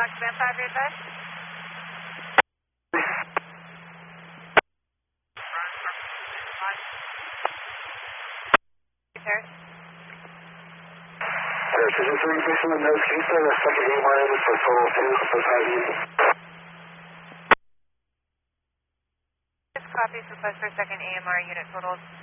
Stand 5, your best. Is this the revision of notes? Can you say the second AMR is for total 2 for 5 units? Copies request for second AMR unit totals